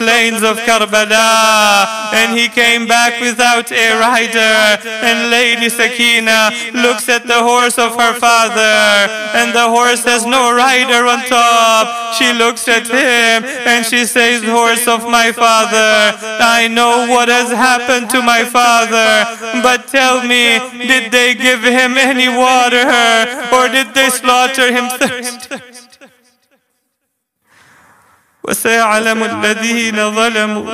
plains of Karbala, and he came back without a rider. And Lady Sakina looks at the horse of her father, and the horse has no rider on top. She looks at him and she says, horse of my father, I know what has happened to my father, but tell me, did they give him any water, or did they slaughter him thirst? وسيعلم الذين ظلموا